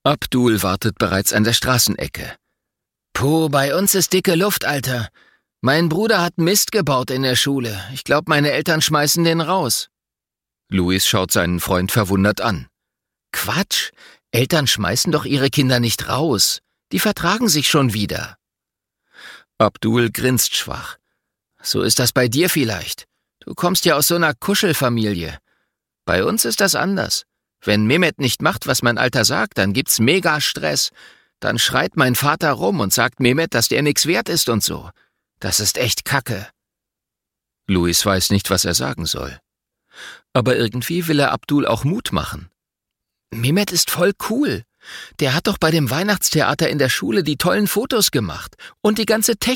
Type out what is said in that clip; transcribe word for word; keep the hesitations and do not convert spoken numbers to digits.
Abdul wartet bereits an der Straßenecke. »Puh, bei uns ist dicke Luft, Alter. Mein Bruder hat Mist gebaut in der Schule. Ich glaube, meine Eltern schmeißen den raus.« Louis schaut seinen Freund verwundert an. »Quatsch, Eltern schmeißen doch ihre Kinder nicht raus. Die vertragen sich schon wieder.« Abdul grinst schwach. »So ist das bei dir vielleicht. Du kommst ja aus so einer Kuschelfamilie. Bei uns ist das anders. Wenn Mehmet nicht macht, was mein Alter sagt, dann gibt's mega Stress. Dann schreit mein Vater rum und sagt Mehmet, dass der nix wert ist und so. Das ist echt Kacke.« Louis weiß nicht, was er sagen soll. Aber irgendwie will er Abdul auch Mut machen. »Mehmet ist voll cool. Der hat doch bei dem Weihnachtstheater in der Schule die tollen Fotos gemacht und die ganze Technik